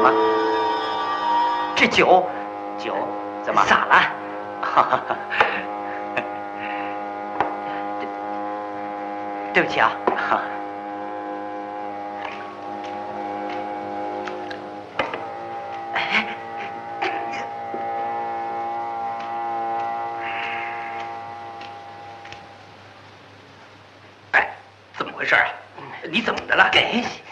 么？这酒怎么洒了？对不起啊。 哎，怎么回事啊？你怎么的了？ 给